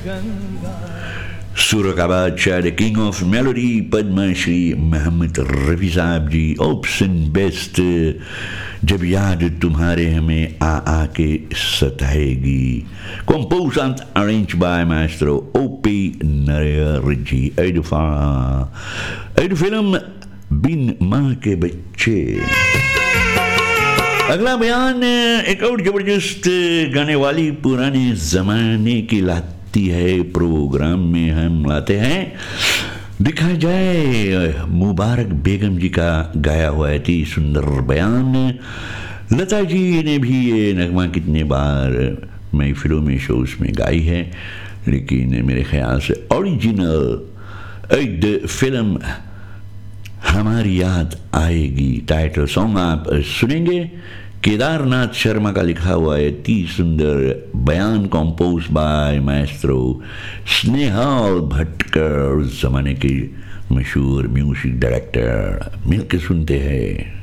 सुर का बादशाह the king of melody Padma Shri Mohammad Rafi साहब जी ऑप्शन बेस्ट जब याद तुम्हारे हमें आ आके सताएगी compose and arrange by master OP नरियर जी एड फिल्म बिन माँ के बच्चे। अगला बयान एक और जबरदस्त गाने वाली पुराने जमाने की लाती है प्रोग्राम में हम लाते हैं। दिखा जाए मुबारक बेगम जी का गाया हुआ है सुंदर बयान। लता जी ने भी ये नगमा कितने बार महफिलों में शोज में गाई है, लेकिन मेरे ख्याल से ओरिजिनल फिल्म हमारी याद आएगी टाइटल सॉन्ग आप सुनेंगे। केदारनाथ शर्मा का लिखा हुआ है सुंदर बयान compose bye Maestro Snehal Bhatkar, उस जमाने के मशहूर म्यूजिक डायरेक्टर। मिलके सुनते हैं।